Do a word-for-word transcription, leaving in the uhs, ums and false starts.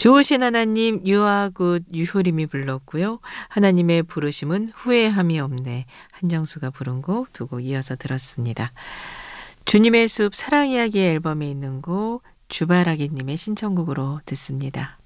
좋으신 하나님 유아굿 유효림이 불렀고요. 하나님의 부르심은 후회함이 없네. 한정수가 부른 곡 두 곡 이어서 들었습니다. 주님의 숲 사랑 이야기 앨범에 있는 곡 주바라기님의 신청곡으로 듣습니다.